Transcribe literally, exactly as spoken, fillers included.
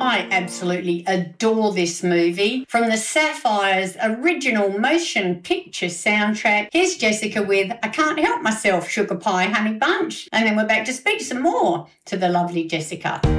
I absolutely adore this movie. From the Sapphires original motion picture soundtrack, here's Jessica with I Can't Help Myself, Sugar Pie Honey Bunch. And then we're back to speak some more to the lovely Jessica.